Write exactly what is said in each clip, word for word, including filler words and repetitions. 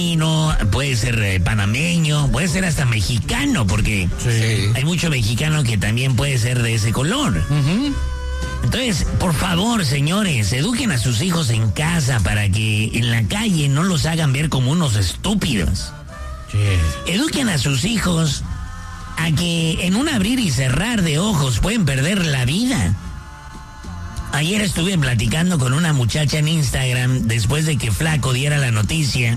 puede ser eh, panameño, puede ser hasta mexicano, porque Sí. hay mucho mexicano que también puede ser de ese color. Ujú. Entonces, por favor, señores, eduquen a sus hijos en casa para que en la calle no los hagan ver como unos estúpidos. Sí. Eduquen a sus hijos a que en un abrir y cerrar de ojos pueden perder la vida. Ayer estuve platicando con una muchacha en Instagram después de que Flaco diera la noticia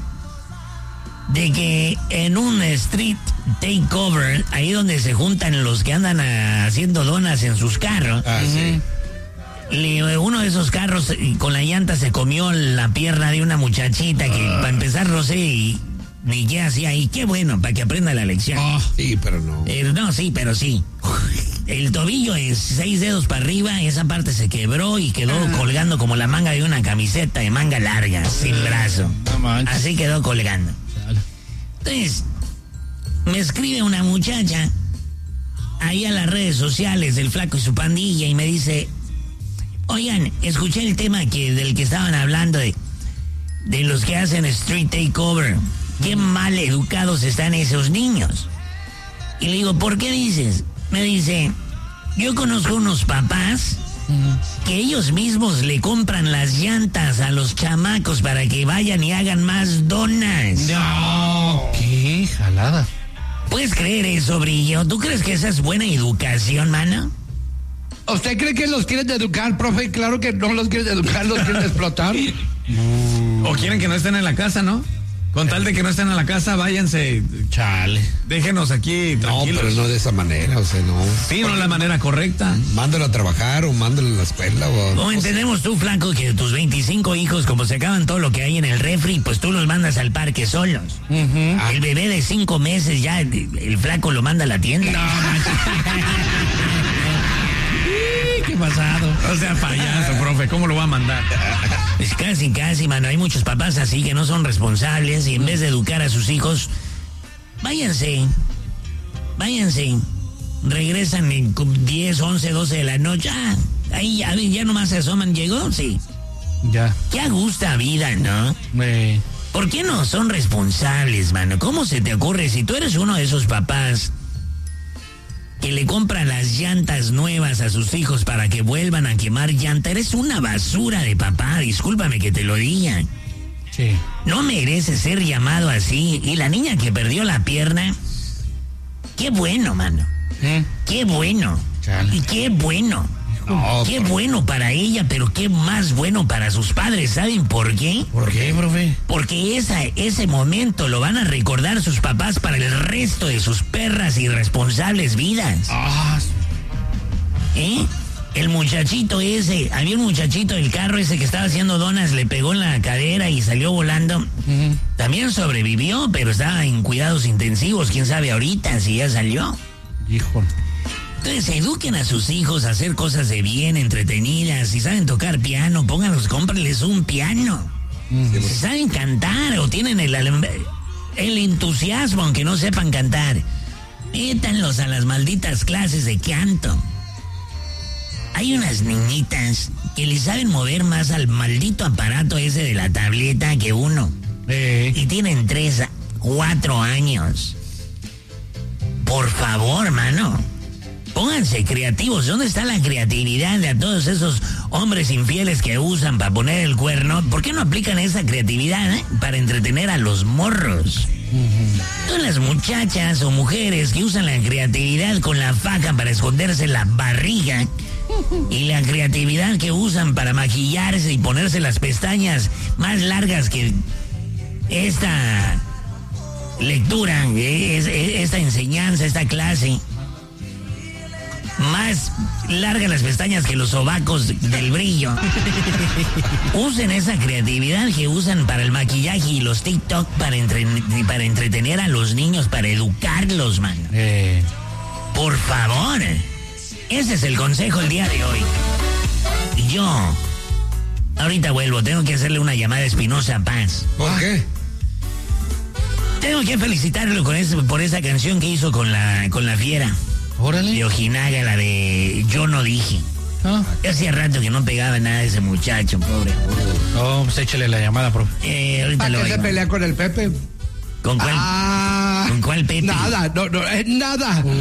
de que en un street takeover, ahí donde se juntan los que andan a- haciendo donas en sus carros, Ah, sí. le- uno de esos carros eh, con la llanta se comió la pierna de una muchachita que para empezar no sé y ni qué hacía ahí. Qué bueno, para que aprenda la lección. Ah, sí, pero no. Eh, no, sí, pero sí. El tobillo es seis dedos para arriba, esa parte se quebró y quedó colgando como la manga de una camiseta de manga larga, sin brazo. No manches. Así quedó colgando. Chale. Entonces, me escribe una muchacha ahí a las redes sociales del Flaco y su pandilla y me dice, oigan, escuché el tema que del que estaban hablando de, de los que hacen street takeover. Qué mal educados están esos niños. Y le digo, ¿por qué dices? Me dice, yo conozco unos papás que ellos mismos le compran las llantas a los chamacos para que vayan y hagan más donas. No. Qué jalada. ¿Puedes creer eso, Brillo? ¿Tú crees que esa es buena educación, mano? ¿Usted cree que los quieren educar, profe? Claro que no los quieren educar, los quieren explotar. O quieren que no estén en la casa, ¿no? Con tal de que no estén en la casa, váyanse. Chale. Déjenos aquí No, tranquilos. pero no de esa manera, o sea, no. Sí, no la manera correcta. Mándalo a trabajar o mándalo a la escuela o... ¿Cómo entendemos tú, Flaco, que tus veinticinco hijos, como se acaban todo lo que hay en el refri, pues tú los mandas al parque solos? Ah, El bebé de cinco meses ya, el, el Flaco lo manda a la tienda. qué pasado. O sea, payaso, profe, ¿cómo lo va a mandar? Pues casi, casi, mano. Hay muchos papás así que no son responsables y en vez de educar a sus hijos, váyanse, váyanse. Regresan en diez, once, doce de la noche. Ah, ahí ya, ya nomás se asoman. ¿Llegó? Sí. Ya. Qué a gusta vida, ¿no? Eh, ¿Por qué no son responsables, mano? ¿Cómo se te ocurre si tú eres uno de esos papás que le compran las llantas nuevas a sus hijos para que vuelvan a quemar llanta? Eres una basura de papá, discúlpame que te lo diga. sí. No merece ser llamado así. Y la niña que perdió la pierna, qué bueno, mano. ¿Eh? Qué bueno. Chale. Y qué bueno. No, Qué bueno para ella, pero qué más bueno para sus padres. ¿Saben por qué? ¿por qué, profe? Porque esa, ese momento lo van a recordar sus papás para el resto de sus perras irresponsables vidas. Ah, ¿Eh? El muchachito ese, había un muchachito del carro ese que estaba haciendo donas, le pegó en la cadera y salió volando. ujú. También sobrevivió, pero estaba en cuidados intensivos. ¿Quién sabe ahorita si ya salió? Híjole. Entonces, eduquen a sus hijos a hacer cosas de bien, entretenidas. Si saben tocar piano, pónganlos, cómprenles un piano. Si saben cantar o tienen el, el entusiasmo, aunque no sepan cantar, métanlos a las malditas clases de canto. Hay unas niñitas que le saben mover más al maldito aparato ese de la tableta que uno. Eh, Y tienen tres, cuatro años. Por favor, mano. Pónganse creativos. ¿Dónde está la creatividad de a todos esos hombres infieles que usan para poner el cuerno? ¿Por qué no aplican esa creatividad eh? para entretener a los morros? Todas las muchachas o mujeres que usan la creatividad con la faja para esconderse la barriga y la creatividad que usan para maquillarse y ponerse las pestañas más largas que esta lectura, es- es- esta enseñanza, esta clase. Más largas las pestañas que los sobacos del Brillo. Usen esa creatividad que usan para el maquillaje y los TikTok para, entre- para entretener a los niños, para educarlos, man. eh. Por favor. Ese es el consejo el día de hoy. Yo, ahorita vuelvo, tengo que hacerle una llamada a Espinosa Paz. ¿Por qué? Tengo que felicitarlo con ese- por esa canción que hizo con la, con la fiera. Órale. De Ojinaga, la de Yo no dije. Ah. Hacía rato que no pegaba nada de ese muchacho, pobre. No, pues échale la llamada, profe. Eh, ahorita ¿Para lo qué voy se a- pelea con el Pepe? ¿Con cuál? Ah, ¿Con cuál Petri? Nada, no, no, es nada.